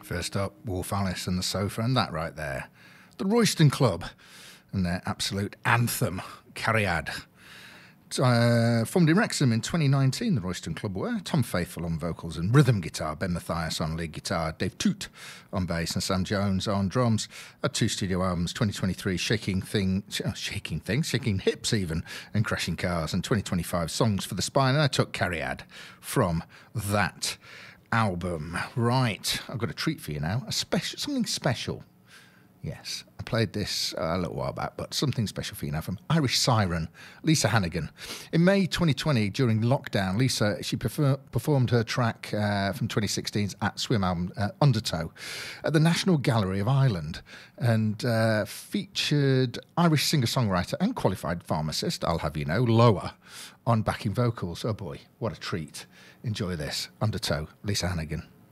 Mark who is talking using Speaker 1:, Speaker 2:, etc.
Speaker 1: First up, Wolf Alice and the Sofa, and that right there, the Royston Club and their absolute anthem, Cariad. Formed in Wrexham in 2019, the Royston Club were Tom Faithful on vocals and rhythm guitar, Ben Mathias on lead guitar, Dave Toot on bass and Sam Jones on drums. Had 2 studio albums, 2023 Shaking Hips even, and Crashing Cars, and 2025 Songs for the Spine, and I took Cariad from that album. Right, I've got a treat for you now, something special. Yes, I played this a little while back, but something special for you now from Irish Siren, Lisa Hannigan. In May 2020, during lockdown, Lisa, she performed her track from 2016's At Swim album, Undertow, at the National Gallery of Ireland, and featured Irish singer-songwriter and qualified pharmacist, I'll have you know, Loa, on backing vocals. Oh boy, what a treat. Enjoy this. Undertow, Lisa Hannigan.